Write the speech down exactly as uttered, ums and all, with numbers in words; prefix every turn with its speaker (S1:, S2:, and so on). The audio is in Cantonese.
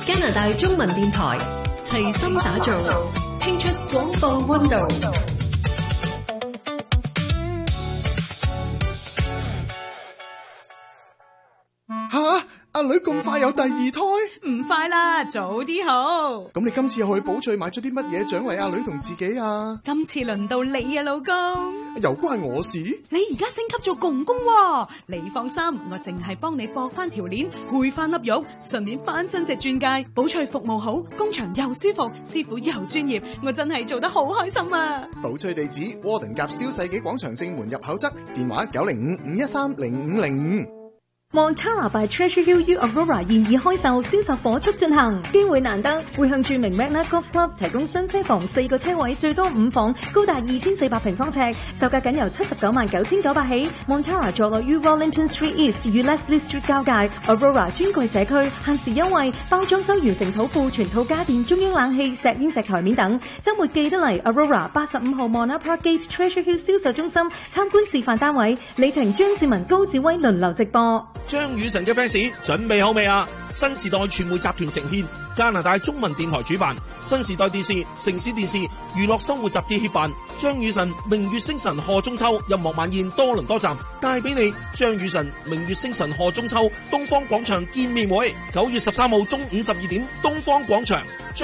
S1: 加拿大中文電台齊心打造，聽出廣播溫度。
S2: 吓，阿女咁快有第二胎？
S3: 唔快啦，早啲好。
S2: 咁你今次又去寶翠買咗啲乜嘢獎勵阿女同自己啊？
S3: 今次輪到你啊，老公。
S2: 又關我事？
S3: 你而家升級做公公喎，你放心，我淨係幫你駁翻條鏈，配翻粒肉，順便翻新隻鑽戒。寶翠服務好，工場又舒服，師傅又專業，我真係做得好開心啊！
S2: 寶翠地址：窩頓夾肖世紀廣場正門入口側，電話九零五五一三零五零五。
S4: Montara by Treasure Hill U Aurora 現已開售，銷售火速進行，機會難得，會向著名 Magna Golf Club 提供雙車房四個車位，最多五房，高達二千四百平方尺，售價僅由七十九萬九千九百起。Montara 坐落於 Wellington Street East 與 Leslie Street 交界 ，Aurora 專櫃社區，限時優惠，包裝修完成土庫、全套家電、中央冷氣、石英石台面等。週末記得嚟 Aurora 八十五號 Mona Park Gate Treasure Hill 銷售中心參觀示範單位，李婷、張志文、高志威輪流直播。
S5: 張雨晨嘅 fans 準備好未啊？新時代傳媒集團呈獻，加拿大中文電台主辦，新時代電視、城市電視、娛樂生活雜誌協辦，張雨晨明月星辰賀中秋音樂晚宴多倫多站帶俾你張雨晨明月星辰賀中秋東方廣場見面會，九月十三號中午十二點東方廣場。